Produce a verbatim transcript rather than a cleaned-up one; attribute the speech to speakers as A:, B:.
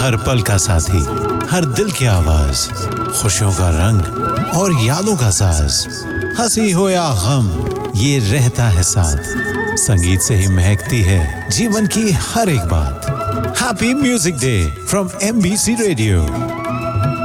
A: हर पल का साथी, हर दिल की आवाज, खुशियों का रंग और यादों का साज, हंसी हो या गम ये रहता है साथ। संगीत से ही महकती है जीवन की हर एक बात। Happy music day from M B C radio.